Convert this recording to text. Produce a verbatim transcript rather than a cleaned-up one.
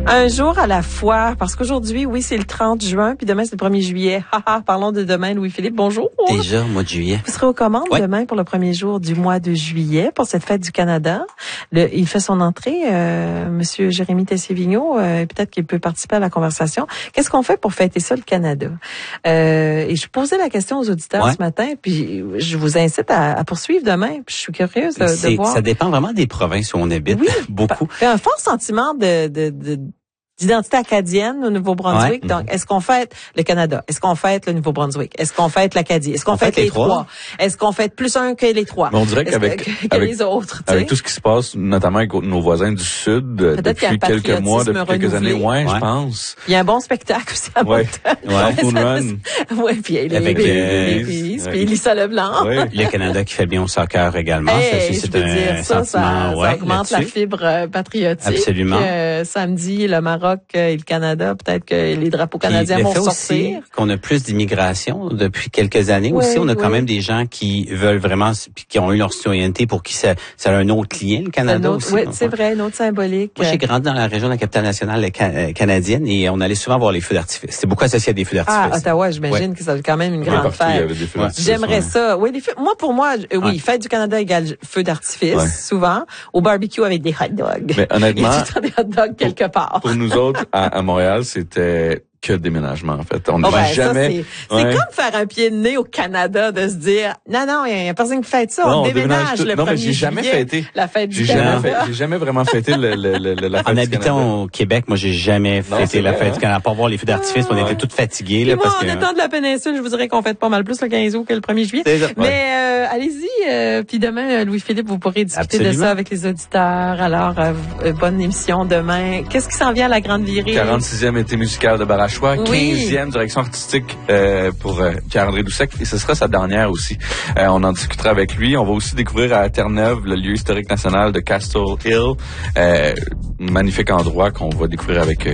Un jour à la fois, parce qu'aujourd'hui, oui, c'est le trente juin, puis demain, c'est le premier juillet. Haha, parlons de demain, Louis-Philippe. Bonjour. Déjà, au mois de juillet. Vous serez aux commandes ouais. demain pour le premier jour du mois de juillet, pour cette fête du Canada. Le, il fait son entrée, euh, Monsieur Jérémy Tessier-Vigneault, euh, peut-être qu'il peut participer à la conversation. Qu'est-ce qu'on fait pour fêter ça, le Canada? Euh, et je posais la question aux auditeurs ouais. ce matin, puis je vous incite à, à poursuivre demain, puis je suis curieuse de, de voir. Ça dépend vraiment des provinces où on habite. Oui, beaucoup. Il y a un fort sentiment de, de, de d'identité acadienne au Nouveau-Brunswick. Ouais. Donc, est-ce qu'on fête le Canada? Est-ce qu'on fête le Nouveau-Brunswick? Est-ce qu'on fête l'Acadie? Est-ce qu'on on fête, fête les, les trois? trois? Est-ce qu'on fête plus un que les trois? Mais on dirait qu'avec que, que avec, les autres, avec tout ce qui se passe, notamment avec nos voisins du Sud, depuis quelques mois, depuis quelques renouvelé. années, ouais, ouais, je pense. Il y a un bon spectacle aussi à ouais. Moncton. Ouais, Run. Ouais, puis les avec les, euh, les, les, puis Lisa Leblanc. Ouais. Le Canada qui fait bien au soccer également. Hey, ça, c'est je un veux dire, ça, sentiment, ça, ouais, ça augmente la fibre euh, patriotique. Absolument. Euh, samedi, le Maroc euh, et le Canada, peut-être que les drapeaux canadiens Puis, vont le fait sortir. aussi qu'on a plus d'immigration depuis quelques années oui, aussi. On a quand oui. même des gens qui veulent vraiment, puis qui ont eu leur citoyenneté pour qui ça, ça a un autre lien, le Canada autre, aussi. Oui, c'est vrai, une autre symbolique. Moi, j'ai grandi dans la région de la capitale nationale canadienne et on allait souvent voir les feux d'artifice. C'était beaucoup associé à des feux d'artifice. Ah, Ottawa, j'imagine ouais. que ça a quand même une oui, grande partout, fête. Il y avait des feux d'artifice, J'aimerais ouais. ça. Oui, les feux, moi, pour moi, oui, ouais. fête du Canada égale feu d'artifice, ouais. souvent. Au barbecue avec des hot dogs. Mais honnêtement, il y a tout le temps des hot dogs quelque part. Pour nous autres, à, à Montréal, c'était que déménagement, en fait. On n'a oh ben, jamais... C'est ouais. comme faire un pied de nez au Canada de se dire, non, non, il n'y a personne qui fête ça. Non, on, on déménage le non, premier mais j'ai jamais juillet, fêté. La fête du j'ai Canada. Jamais fait, j'ai jamais vraiment fêté le, le, le, la fête en du habitant Canada. au Québec, moi, j'ai jamais non, fêté la fête hein? du Canada. Pour voir les feux d'artifice, ah, on était toutes fatiguées. Là, moi, parce en que... étant de la péninsule, je vous dirais qu'on fête pas mal plus le quinze août que le premier juillet. Déjà, mais ouais. euh, allez-y, euh, puis demain, Louis-Philippe, vous pourrez discuter Absolument. de ça avec les auditeurs. Alors, euh, bonne émission demain. Qu'est-ce qui s'en vient à la Grande Virée? quarante-sixième été musical de Barachois, oui. quinzième direction artistique euh, pour euh, Pierre-André Doucet, et ce sera sa dernière aussi. Euh, on en discutera avec lui. On va aussi découvrir à Terre-Neuve le lieu historique national de Castle Hill, euh, magnifique endroit qu'on va découvrir avec